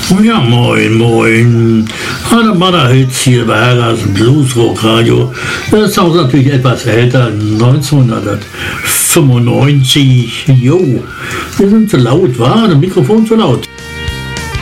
Ja, moin, moin. Ada Hits hier bei Hergas Bluesrock Radio. Das Song ist natürlich etwas älter, 1995. Jo, wir sind zu laut, war das Mikrofon zu laut.